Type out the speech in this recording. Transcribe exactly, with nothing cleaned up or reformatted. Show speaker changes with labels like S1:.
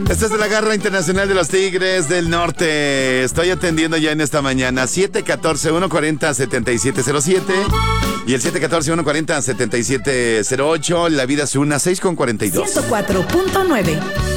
S1: Esta es de la Garra Internacional de los Tigres del Norte. Estoy atendiendo ya en esta mañana. siete uno cuatro, uno cuatro cero, siete siete cero siete y el siete uno cuatro, uno cuatro cero, siete siete cero ocho. La vida es una, seis con cuarenta y dos.
S2: ciento cuatro punto nueve.